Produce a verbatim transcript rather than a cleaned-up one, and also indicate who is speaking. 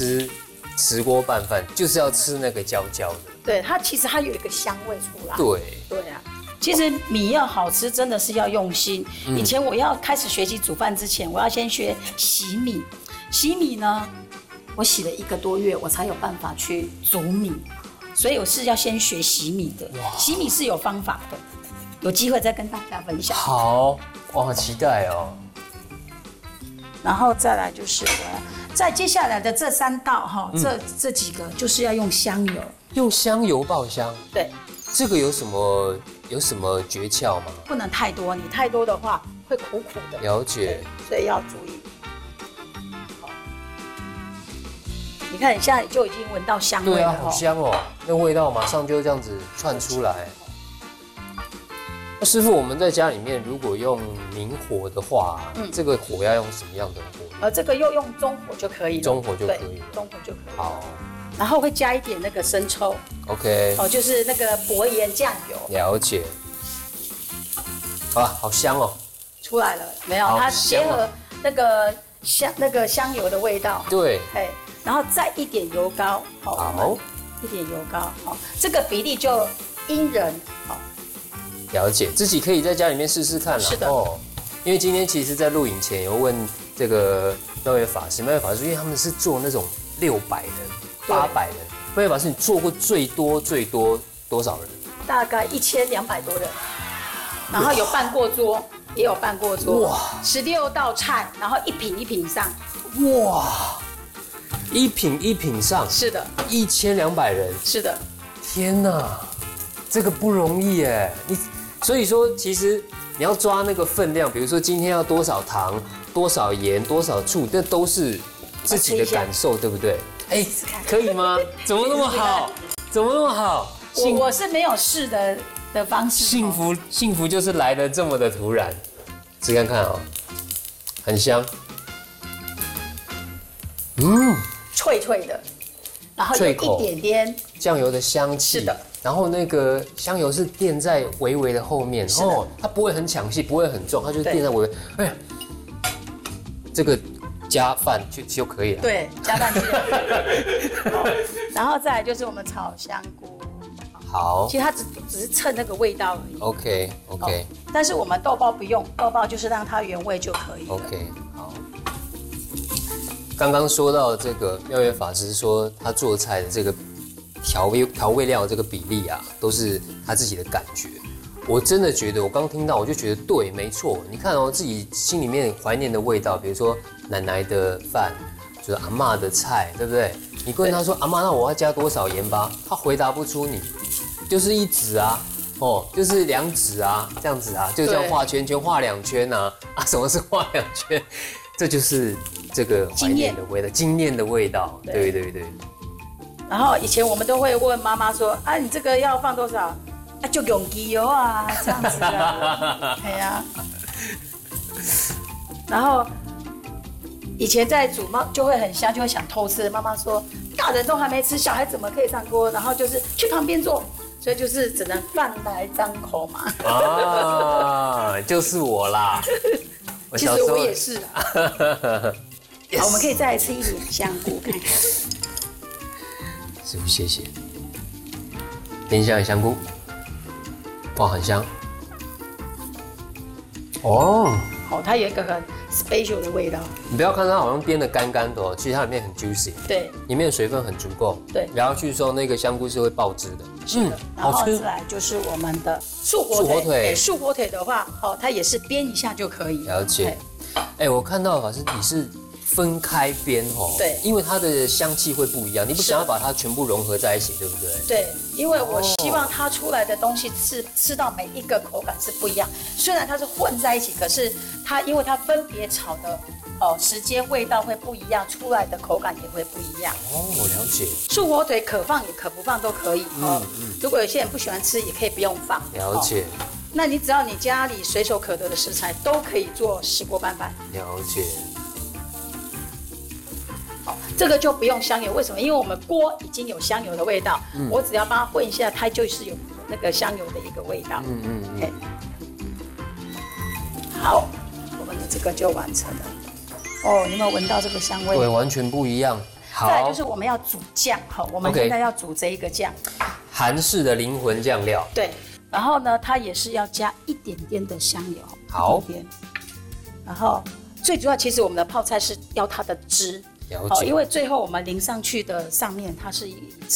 Speaker 1: 吃石锅拌饭就是要吃那个焦焦的。
Speaker 2: 对，它其实它有一个香味出来。
Speaker 1: 对。
Speaker 2: 对啊。其实米要好吃，真的是要用心。嗯、以前我要开始学习煮饭之前，我要先学洗米。洗米呢，我洗了一个多月，我才有办法去煮米。所以我是要先学洗米的。洗米是有方法的，有机会再跟大家分享。
Speaker 1: 好，我好期待哦。
Speaker 2: 然后再来就是我，在接下来的这三道哈，这这几个就是要用香油。
Speaker 1: 用香油爆香。
Speaker 2: 对。
Speaker 1: 这个有什么有什么诀窍吗？
Speaker 2: 不能太多，你太多的话会苦苦的。
Speaker 1: 了解。
Speaker 2: 所以要注意。你看，你现在就已经闻到香味了。
Speaker 1: 对啊，好香哦，那味道马上就这样子窜出来。那师傅，我们在家里面如果用明火的话，嗯，这个火要用什么样的火？
Speaker 2: 呃，这个又用中火就可以了。
Speaker 1: 中火就可以了。
Speaker 2: 中火就可以。
Speaker 1: 好。
Speaker 2: 然后会加一点那个生抽
Speaker 1: ，OK，
Speaker 2: 哦，就是那个薄盐酱油。
Speaker 1: 了解。啊，好香哦！
Speaker 2: 出来了没有？它结合那个香那个香油的味道。
Speaker 1: 对。
Speaker 2: 哎，然后再一点油膏，好，一点油膏，好，这个比例就因人，好。
Speaker 1: 了解，自己可以在家里面试试看啦。
Speaker 2: 是的。
Speaker 1: 哦，因为今天其实，在录影前有问这个妙月法师，妙月法师，因为他们是做那种六百人。八百人，妙月法师，你做过最多最多多少人？
Speaker 2: 大概一千两百多人，然后有办过桌，也有办过桌。哇！十六道菜，然后一品一品上。
Speaker 1: 哇！一品一品上。
Speaker 2: 是的。
Speaker 1: 一千两百人。
Speaker 2: 是的。
Speaker 1: 天哪，这个不容易哎！你所以说，其实你要抓那个分量，比如说今天要多少糖、多少盐、多少醋，这都是自己的感受，对不对？哎，可以吗？怎么那么好？怎么那么好？
Speaker 2: 我我是没有试的的方式。
Speaker 1: 幸福幸福就是来的这么的突然，试看看啊，很香，嗯，
Speaker 2: 脆脆的，然后有一点点
Speaker 1: 酱油的香气。
Speaker 2: 是的。
Speaker 1: 然后那个香油是垫在微微的后面，哦，它不会很抢戏，不会很重，它就是垫在微微。哎呀，这个。加饭就就可以了。
Speaker 2: 对，加饭去。然后再来就是我们炒香菇。
Speaker 1: 好。
Speaker 2: 其实它只只是蹭那个味道而已。
Speaker 1: OK OK。
Speaker 2: 但是我们豆包不用，豆包就是让它原味就可以了。
Speaker 1: OK， 好。刚刚说到这个妙月法师说他做菜的这个调味调味料这个比例啊，都是他自己的感觉。我真的觉得，我刚听到我就觉得对，没错。你看哦，自己心里面怀念的味道，比如说奶奶的饭，就是阿嬷的菜，对不对？你问他说阿嬷，那我要加多少盐巴？他回答不出你，就是一指啊，哦，就是两指啊，这样子啊，就这样画圈圈，画两圈啊，啊，什么是画两圈？这就是这个怀念的味道，经验的味道，对对对。
Speaker 2: 然后以前我们都会问妈妈说，啊，你这个要放多少？啊，就用机油啊，这样子啊，对呀。然后以前在煮妈就会很香，就会想偷吃。妈妈说，大人都还没吃，小孩怎么可以上锅？然后就是去旁边坐，所以就是只能饭来张口嘛。
Speaker 1: 啊，就是我啦。我
Speaker 2: 其实我也是啊。好，我们可以再来吃一点香菇看看。
Speaker 1: 师傅，谢谢。点一下香菇。哇，很香哦！
Speaker 2: 好，它有一个很 special 的味道。
Speaker 1: 你不要看它好像煸得干干的哦，其实它里面很 juicy，
Speaker 2: 对，
Speaker 1: 里面的水分很足够。
Speaker 2: 对，
Speaker 1: 咬下去的时候，那个香菇是会爆汁的。
Speaker 2: 是的，然后再来就是我们的素火腿。素火腿，素火腿的话，哦，它也是煸一下就可以。
Speaker 1: 了解。哎，我看到法师你是分开煸哦，
Speaker 2: 对，
Speaker 1: 因为它的香气会不一样，你不想要把它全部融合在一起，对不对？
Speaker 2: 对，因为我希望它出来的东西是吃到每一个口感是不一样。虽然它是混在一起，可是它因为它分别炒的哦时间、味道会不一样，出来的口感也会不一样。
Speaker 1: 哦，我了解。
Speaker 2: 素火腿可放也可不放都可以哦。嗯嗯。如果有些人不喜欢吃，也可以不用放。
Speaker 1: 了解。
Speaker 2: 那你只要你家里随手可得的食材都可以做石锅拌饭。
Speaker 1: 了解。
Speaker 2: 这个就不用香油，为什么？因为我们锅已经有香油的味道，嗯、我只要帮它混一下，它就是有那个香油的一个味道。嗯嗯嗯。好，我们的这个就完成了。哦，你有没有闻到这个香味？
Speaker 1: 对，完全不一样。 好，
Speaker 2: 再来就是我们要煮酱，好，我们
Speaker 1: OK
Speaker 2: 现在要煮这一个酱，
Speaker 1: 韩式的灵魂酱料。
Speaker 2: 对，然后呢，它也是要加一点点的香油，
Speaker 1: 好
Speaker 2: 一点点，然后最主要其实我们的泡菜是要它的汁，
Speaker 1: 了解，
Speaker 2: 因为最后我们淋上去的上面它是